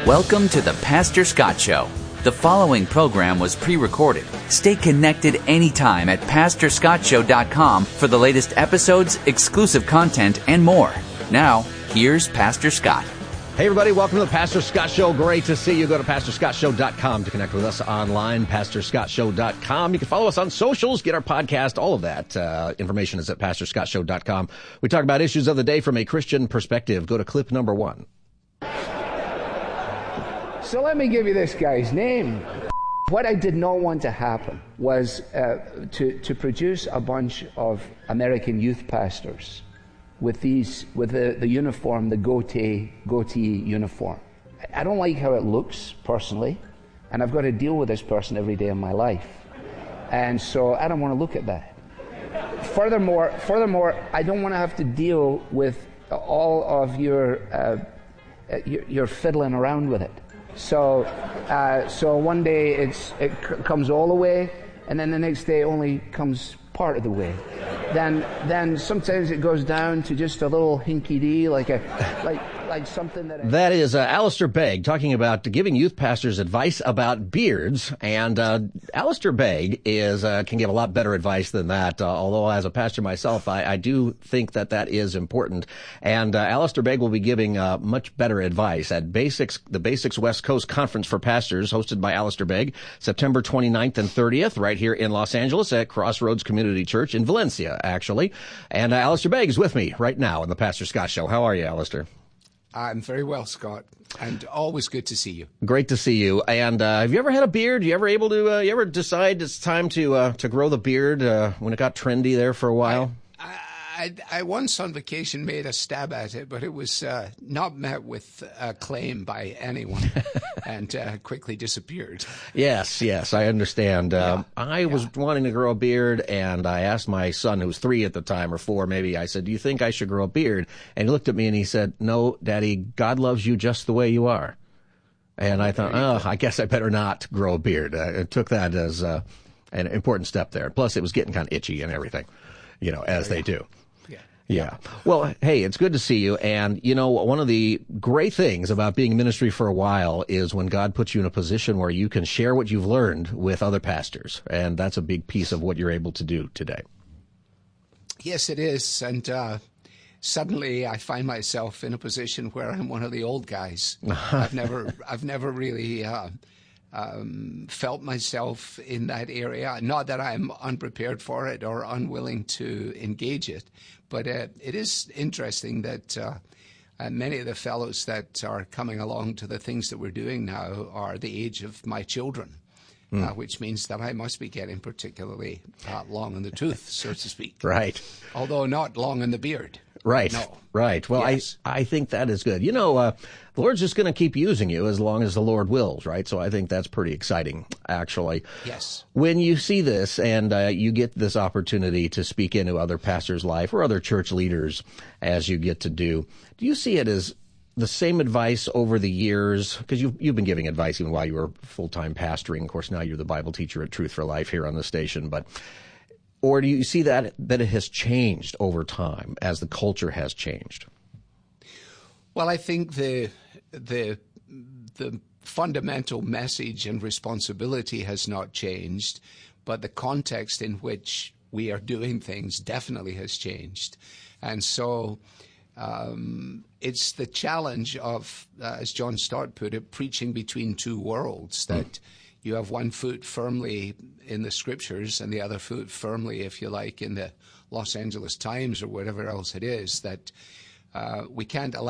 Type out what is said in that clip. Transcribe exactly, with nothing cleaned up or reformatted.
Welcome to the Pastor Scott Show. The following program was pre-recorded. Stay connected anytime at pastor scott show dot com for the latest episodes, exclusive content, and more. Now, here's Pastor Scott. Hey, everybody. Welcome to the Pastor Scott Show. Great to see you. Go to pastor scott show dot com to connect with us online, pastor scott show dot com. You can follow us on socials, get our podcast, all of that. Uh, information is at pastor scott show dot com. We talk about issues of the day from a Christian perspective. Go to clip number one. So let me give you this guy's name. What I did not want to happen was uh, to, to produce a bunch of American youth pastors with these, with the, the uniform, the goatee, goatee uniform. I don't like how it looks, personally, and I've got to deal with this person every day of my life. And so I don't want to look at that. Furthermore, furthermore, I don't want to have to deal with all of your, uh, your, your fiddling around with it. So, uh, so one day it's, it c- comes all the way, and then the next day it only comes part of the way. Then, then sometimes it goes down to just a little hinky-dee, like a, like, like something that. I- that is uh, Alistair Begg talking about giving youth pastors advice about beards, and uh, Alistair Begg is uh, can give a lot better advice than that. Uh, although as a pastor myself, I, I do think that that is important. And uh, Alistair Begg will be giving uh, much better advice at Basics, the Basics West Coast Conference for Pastors, hosted by Alistair Begg, September twenty-ninth and thirtieth, right here in Los Angeles at Crossroads Community Church in Valencia, actually. And uh, Alistair Begg is with me right now on the Pastor Scott Show. How are you, Alistair? I'm very well, Scott, and always good to see you. Great to see you. And uh, have you ever had a beard? You ever able to? Uh, you ever decide it's time to uh, to grow the beard uh, when it got trendy there for a while? I, I, I once on vacation made a stab at it, but it was uh, not met with acclaim by anyone, and uh, quickly disappeared. Yes, yes, I understand. Yeah, um, I yeah. was wanting to grow a beard, and I asked my son, who was three at the time, or four maybe, I said, do you think I should grow a beard? And he looked at me and he said, no, Daddy, God loves you just the way you are. And I thought, oh, I guess I better not grow a beard. I took that as uh, an important step there. Plus, it was getting kind of itchy and everything, you know, as they do. Yeah. Well, hey, it's good to see you. And, you know, one of the great things about being in ministry for a while is when God puts you in a position where you can share what you've learned with other pastors. And that's a big piece of what you're able to do today. Yes, it is. And uh, suddenly I find myself in a position where I'm one of the old guys. I've never, I've never really uh, um, felt myself in that area. Not that I'm unprepared for it or unwilling to engage it. But uh, it is interesting that uh, uh, many of the fellows that are coming along to the things that we're doing now are the age of my children, mm. uh, which means that I must be getting particularly uh, long in the tooth, so to speak. Right. Although not long in the beard. Right. No. Right. Well, yes. I I think that is good. You know, uh, the Lord's just going to keep using you as long as the Lord wills, right? So I think that's pretty exciting, actually. Yes. When you see this and uh, you get this opportunity to speak into other pastors' life or other church leaders, as you get to do, do you see it as the same advice over the years? Because you've, you've been giving advice even while you were full-time pastoring. Of course, now you're the Bible teacher at Truth for Life here on the station, but... Or do you see that that it has changed over time as the culture has changed? Well, I think the the the fundamental message and responsibility has not changed, but the context in which we are doing things definitely has changed. And so um, it's the challenge of, uh, as John Stott put it, preaching between two worlds, that mm. you have one foot firmly in the scriptures and the other foot firmly, if you like, in the Los Angeles Times or whatever else it is, that uh, we can't allow